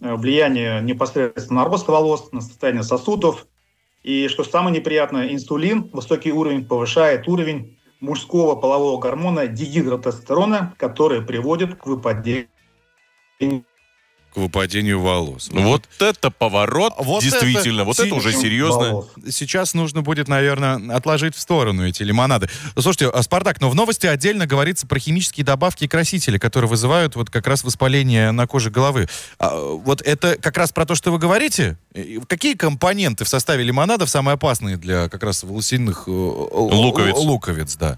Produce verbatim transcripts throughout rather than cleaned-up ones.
влияние непосредственно на рост волос, на состояние сосудов. И что самое неприятное, инсулин, высокий уровень, повышает уровень мужского полового гормона дигидротестостерона, который приводит к выпадению к выпадению волос. Вот это поворот, вот действительно, это вот это уже серьезно. волос. Сейчас нужно будет, наверное, отложить в сторону эти лимонады. Слушайте, Спартак, но в новости отдельно говорится про химические добавки и красители, которые вызывают вот как раз воспаление на коже головы. А, вот это как раз про то, что вы говорите? Какие компоненты в составе лимонадов самые опасные для как раз волосяных луковиц? Луковиц, да.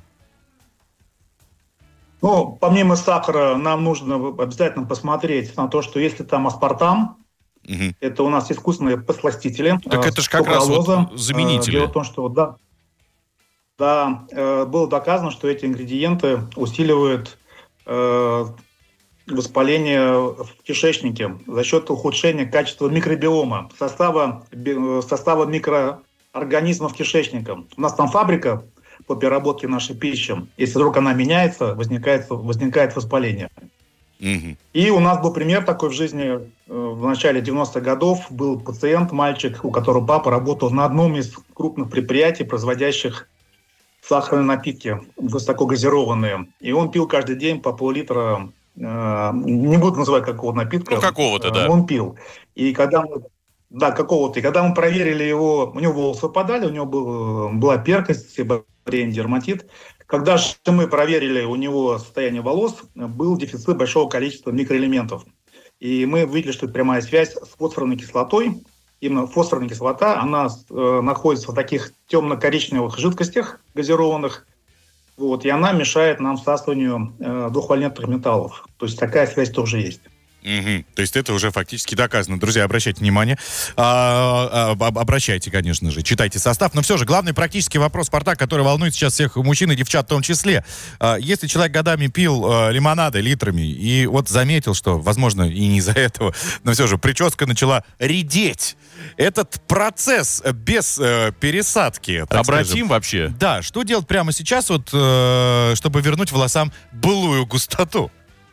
Ну, помимо сахара, нам нужно обязательно посмотреть на то, что если там аспартам, угу. это у нас искусственные подсластители. Так это же как раз вот заменители. Дело в том, что да, да, было доказано, что эти ингредиенты усиливают э, воспаление в кишечнике за счет ухудшения качества микробиома, состава, состава микроорганизмов кишечника. У нас там фабрика по переработке нашей пищи. Если вдруг она меняется, возникает, возникает воспаление. Mm-hmm. И у нас был пример такой в жизни. В начале девяностых годов был пациент, мальчик, у которого папа работал на одном из крупных предприятий, производящих сахарные напитки, высокогазированные. И он пил каждый день по пол-литра, э, не буду называть какого напитка. Ну, какого-то, да. Он пил. И когда мы Да, какого-то. И когда мы проверили его, у него волосы выпадали, у него был, была перкость, дерматит. Когда же мы проверили у него состояние волос, был дефицит большого количества микроэлементов. И мы увидели, что это прямая связь с фосфорной кислотой. Именно фосфорная кислота, она э, находится в таких темно-коричневых жидкостях газированных, вот, и она мешает нам всасыванию э, двухвалентных металлов. То есть такая связь тоже есть. Угу. То есть это уже фактически доказано. Друзья, обращайте внимание. А, а, обращайте, конечно же. Читайте состав. Но все же, главный практический вопрос, Спартак, который волнует сейчас всех мужчин и девчат в том числе. А, если человек годами пил а, лимонады литрами и вот заметил, что, возможно, и не из-за этого, но все же прическа начала редеть. Этот процесс без э, пересадки, так обратим скажем, вообще? Да, что делать прямо сейчас, вот, э, чтобы вернуть волосам былую густоту?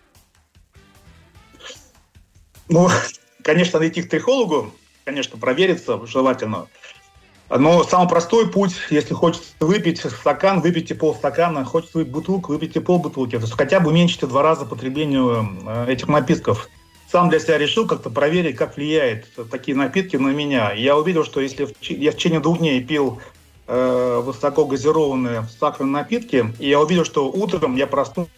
Ну, конечно, найти к трихологу, конечно, провериться желательно. Но самый простой путь, если хочется выпить стакан, выпейте полстакана, хочется выпить бутылку, выпейте полбутылки. То есть хотя бы уменьшите в два раза потребление этих напитков. Сам для себя решил как-то проверить, как влияют такие напитки на меня. Я увидел, что если я в течение двух дней пил э, высокогазированные сахарные напитки, и я увидел, что утром я проснулся...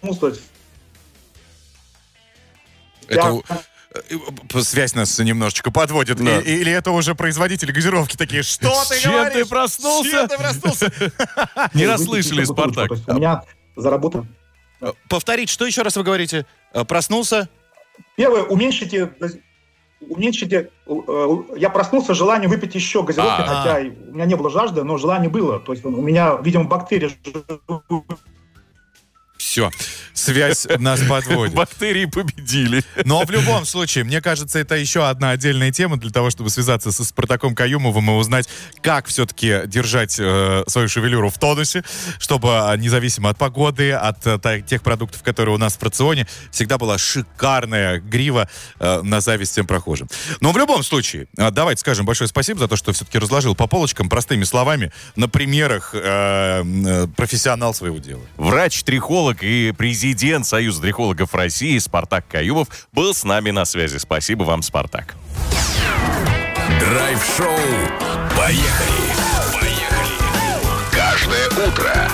Это... Связь нас немножечко подводит. Да. И, или это уже производители газировки такие, что ты Чем говоришь? ты проснулся? Чем ты проснулся? Не расслышали, Спартак. У меня заработано. Повторить, что еще раз вы говорите? Проснулся? Первое, уменьшите... Уменьшите... Я проснулся с желанием выпить еще газировки, А-а-а. хотя у меня не было жажды, но желание было. То есть у меня, видимо, бактерии... Все, связь нас подводит. Бактерии победили. Но в любом случае, мне кажется, это еще одна отдельная тема для того, чтобы связаться со Спартаком Каюмовым и узнать, как все-таки держать э, свою шевелюру в тонусе, чтобы независимо от погоды, от э, тех продуктов, которые у нас в рационе, всегда была шикарная грива э, на зависть всем прохожим. Но в любом случае, э, давайте скажем большое спасибо за то, что все-таки разложил по полочкам простыми словами, на примерах э, э, профессионал своего дела. Врач-трихолог и президент Союза трихологов России Спартак Каюмов был с нами на связи. Спасибо вам, Спартак. Драйв-шоу. Поехали! Поехали! Каждое утро